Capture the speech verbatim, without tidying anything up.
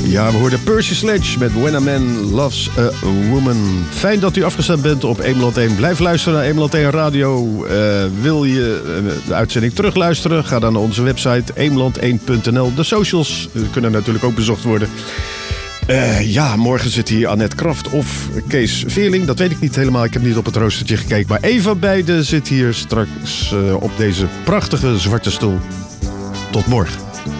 Ja, we hoorden Percy Sledge met When a Man Loves a Woman. Fijn dat u afgestemd bent op Emeland één. Blijf luisteren naar Emeland één Radio. Uh, wil je uh, de uitzending terugluisteren? Ga dan naar onze website emeland één punt n l. De socials uh, kunnen natuurlijk ook bezocht worden. Uh, ja, morgen zit hier Annette Kraft of Kees Veerling. Dat weet ik niet helemaal. Ik heb niet op het roostertje gekeken. Maar één van beiden zit hier straks uh, op deze prachtige zwarte stoel. Tot morgen.